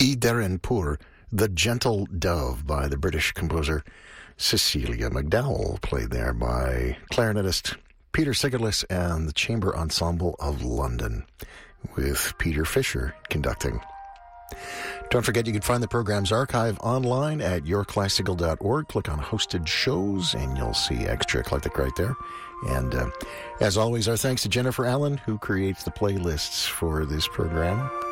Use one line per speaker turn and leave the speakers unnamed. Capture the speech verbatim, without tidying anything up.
Ideren Pur, The Gentle Dove by the British composer Cecilia McDowell, played there by clarinetist Peter Sigerlis and the Chamber Ensemble of London, with Peter Fisher conducting. Don't forget, you can find the program's archive online at your classical dot org. Click on Hosted Shows, and you'll see Extra Eclectic right there. And uh, as always, our thanks to Jennifer Allen, who creates the playlists for this program.